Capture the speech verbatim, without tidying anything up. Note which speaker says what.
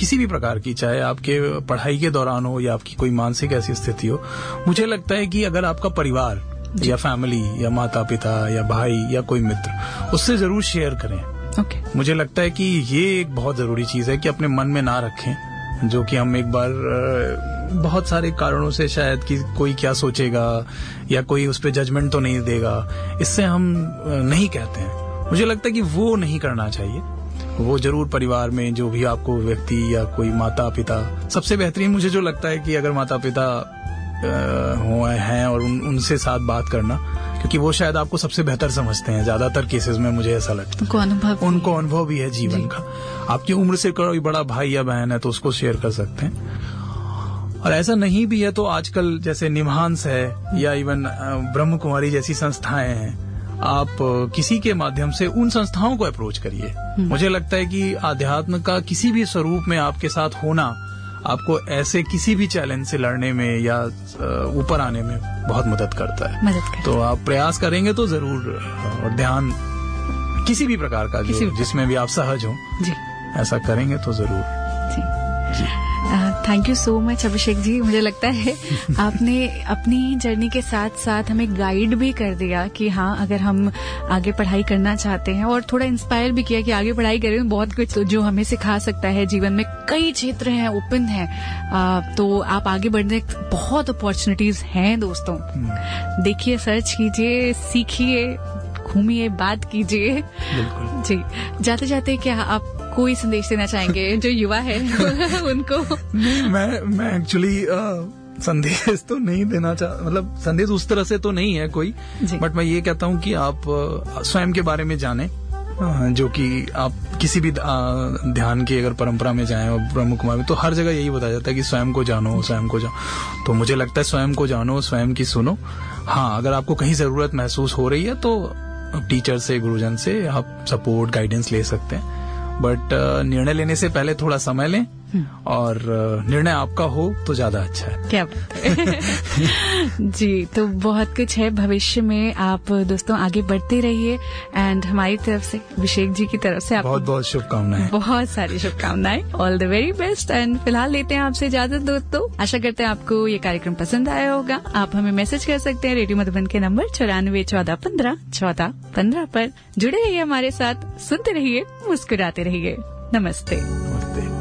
Speaker 1: किसी भी प्रकार की, चाहे आपके पढ़ाई के दौरान हो या आपकी कोई मानसिक ऐसी स्थिति हो, मुझे लगता है कि अगर आपका परिवार या फैमिली या माता पिता या भाई या कोई मित्र, उससे जरूर शेयर करें।
Speaker 2: okay.
Speaker 1: मुझे लगता है कि ये एक बहुत जरूरी चीज है कि अपने मन में ना रखें, जो कि हम एक बार बहुत सारे कारणों से शायद कि कोई क्या सोचेगा या कोई उस पर जजमेंट तो नहीं देगा, इससे हम नहीं कहते हैं। मुझे लगता है कि वो नहीं करना चाहिए। वो जरूर परिवार में जो भी आपको व्यक्ति या कोई माता पिता, सबसे बेहतरीन मुझे जो लगता है कि अगर माता पिता हो हैं और उन, उनसे साथ बात करना, क्योंकि वो शायद आपको सबसे बेहतर समझते हैं ज्यादातर केसेस में, मुझे ऐसा लगता है।
Speaker 2: उनको अनुभव
Speaker 1: उनको अनुभव भी है जीवन का। आपकी उम्र से कोई बड़ा भाई या बहन है तो उसको शेयर कर सकते हैं, और ऐसा नहीं भी है तो आजकल जैसे निमहांस है या इवन ब्रह्म कुमारी जैसी संस्थाएं हैं, आप किसी के माध्यम से उन संस्थाओं को अप्रोच करिए। मुझे लगता है कि आध्यात्म का किसी भी स्वरूप में आपके साथ होना आपको ऐसे किसी भी चैलेंज से लड़ने में या ऊपर आने में बहुत मदद करता है।
Speaker 2: मदद करता है।
Speaker 1: तो आप प्रयास करेंगे तो जरूर, और ध्यान किसी भी प्रकार का जो जिसमें भी आप सहज हो, ऐसा करेंगे तो जरूर।
Speaker 2: जी, thank you so much Abhishek ji. मुझे लगता है आपने अपनी जर्नी के साथ साथ हमें गाइड भी कर दिया कि हाँ, अगर हम आगे पढ़ाई करना चाहते हैं, और थोड़ा इंस्पायर भी किया कि आगे पढ़ाई करें, बहुत कुछ जो हमें सिखा सकता है। जीवन में कई क्षेत्र हैं, ओपन हैं, तो आप आगे बढ़ने, बहुत अपॉर्चुनिटीज हैं दोस्तों। देखिए, सर्च कीजिए, सीखिए, घूमिए, बात कीजिए। जी, जाते जाते क्या आप कोई संदेश देना चाहेंगे जो युवा है उनको?
Speaker 1: नहीं, मैं मैं एक्चुअली संदेश तो नहीं देना चाह, मतलब संदेश उस तरह से तो नहीं है कोई, बट मैं ये कहता हूँ कि आप स्वयं के बारे में जानें, जो कि आप किसी भी ध्यान की अगर परंपरा में जाएं और ब्रह्म कुमारी में, तो हर जगह यही बताया जाता है कि स्वयं को जानो, स्वयं को जानो। तो मुझे लगता है स्वयं को जानो, स्वयं की सुनो। हाँ, अगर आपको कहीं जरूरत महसूस हो रही है तो टीचर से, गुरुजन से आप सपोर्ट, गाइडेंस ले सकते हैं, बट निर्णय लेने से पहले थोड़ा समय लें, और निर्णय आपका हो तो ज्यादा अच्छा है।
Speaker 2: क्या बात है। जी, तो बहुत कुछ है भविष्य में। आप दोस्तों आगे बढ़ते रहिए, एंड हमारी तरफ से, अभिषेक जी की तरफ से आपको
Speaker 1: बहुत बहुत शुभकामनाएं,
Speaker 2: बहुत सारी शुभकामनाएं। All the very best. And फिलहाल लेते हैं आपसे इजाजत दोस्तों। आशा करते हैं आपको ये कार्यक्रम पसंद आया होगा। आप हमें मैसेज कर सकते हैं रेडियो मधुबन के नंबर चौरानवे चौदह पंद्रह चौदह पंद्रह पर। जुड़े रहिए हमारे साथ, सुनते रहिए, मुस्कुराते रहिए। नमस्ते।